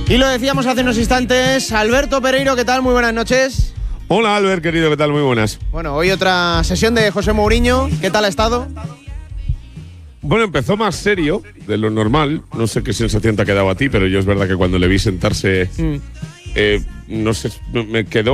Y lo decíamos hace unos instantes, Alberto Pereiro, ¿qué tal? Muy buenas noches. Hola Albert, querido, ¿qué tal? Muy buenas. Bueno, hoy otra sesión de José Mourinho, ¿qué tal ha estado? Bueno, empezó más serio de lo normal. No sé qué sensación te ha quedado a ti, pero yo es verdad que cuando le vi sentarse, no sé, me quedó